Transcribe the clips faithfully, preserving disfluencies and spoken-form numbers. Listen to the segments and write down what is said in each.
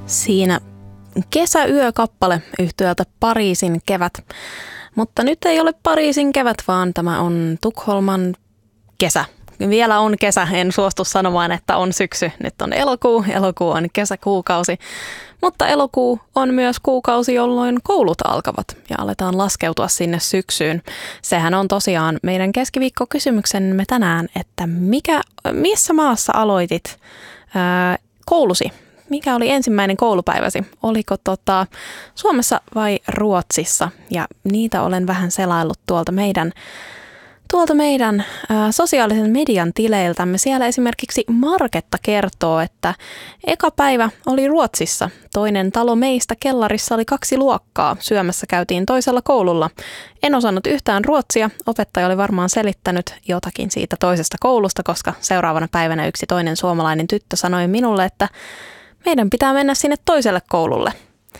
Siinä kesäyökappale yhtyöltä Pariisin kevät. Mutta nyt ei ole Pariisin kevät, vaan tämä on Tukholman kesä. Vielä on kesä, en suostu sanomaan, että on syksy. Nyt on elokuu, elokuu on kesäkuukausi. Mutta elokuu on myös kuukausi, jolloin koulut alkavat ja aletaan laskeutua sinne syksyyn. Sehän on tosiaan meidän keskiviikkokysymyksemme tänään, että mikä, missä maassa aloitit ää, koulusi? Mikä oli ensimmäinen koulupäiväsi? Oliko tota Suomessa vai Ruotsissa? Ja niitä olen vähän selaillut tuolta meidän, tuolta meidän ää, sosiaalisen median tileiltämme. Siellä esimerkiksi Marketta kertoo, että eka päivä oli Ruotsissa. Toinen talo meistä kellarissa oli kaksi luokkaa. Syömässä käytiin toisella koululla. En osannut yhtään ruotsia. Opettaja oli varmaan selittänyt jotakin siitä toisesta koulusta, koska seuraavana päivänä yksi toinen suomalainen tyttö sanoi minulle, että meidän pitää mennä sinne toiselle koululle.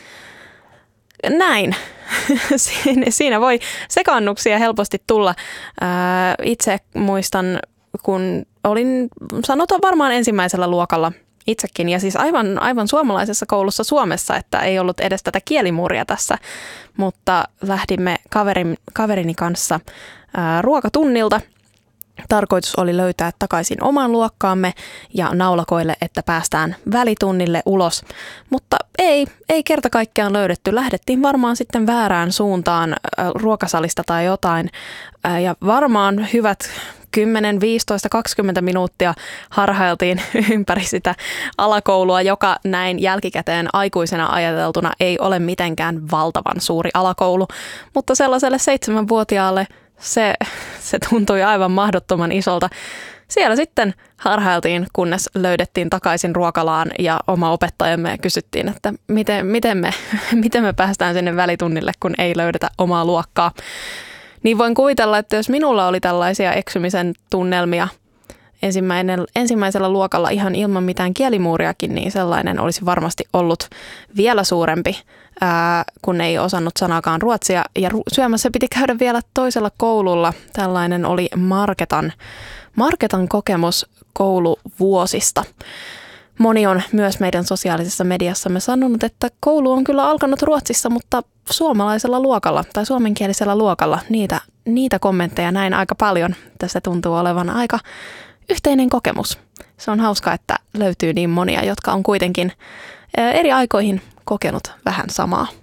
Näin. Siinä voi sekaannuksia helposti tulla. Itse muistan, kun olin, sanotaan varmaan ensimmäisellä luokalla itsekin, ja siis aivan, aivan suomalaisessa koulussa Suomessa, että ei ollut edes tätä kielimuuria tässä, mutta lähdimme kaverin, kaverini kanssa ruokatunnilta. Tarkoitus oli löytää takaisin omaan luokkaamme ja naulakoille, että päästään välitunnille ulos. Mutta ei, ei kerta kaikkiaan löydetty. Lähdettiin varmaan sitten väärään suuntaan ruokasalista tai jotain. Ja varmaan hyvät kymmenen, viisitoista, kaksikymmentä minuuttia harhailtiin ympäri sitä alakoulua, joka näin jälkikäteen aikuisena ajateltuna ei ole mitenkään valtavan suuri alakoulu. Mutta sellaiselle seitsemänvuotiaalle Se, se tuntui aivan mahdottoman isolta. Siellä sitten harhailtiin, kunnes löydettiin takaisin ruokalaan ja oma opettajamme kysyttiin, että miten, miten, me, miten me päästään sinne välitunnille, kun ei löydetä omaa luokkaa. Niin voin kuvitella, että jos minulla oli tällaisia eksymisen tunnelmia ensimmäisellä luokalla ihan ilman mitään kielimuuriakin, niin sellainen olisi varmasti ollut vielä suurempi, ää, kun ei osannut sanaakaan ruotsia. Ja syömässä piti käydä vielä toisella koululla. Tällainen oli Marketan, Marketan kokemus kouluvuosista. Moni on myös meidän sosiaalisessa mediassamme sanonut, että koulu on kyllä alkanut Ruotsissa, mutta suomalaisella luokalla tai suomenkielisellä luokalla. Niitä, niitä kommentteja näin aika paljon. Tässä tuntuu olevan aika yhteinen kokemus. Se on hauska, että löytyy niin monia, jotka on kuitenkin eri aikoihin kokenut vähän samaa.